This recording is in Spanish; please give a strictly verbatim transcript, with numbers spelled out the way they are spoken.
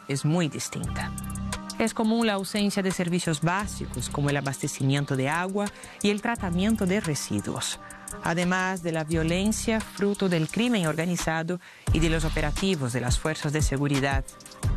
es muy distinta. Es común la ausencia de servicios básicos como el abastecimiento de agua y el tratamiento de residuos, además de la violencia fruto del crimen organizado y de los operativos de las fuerzas de seguridad.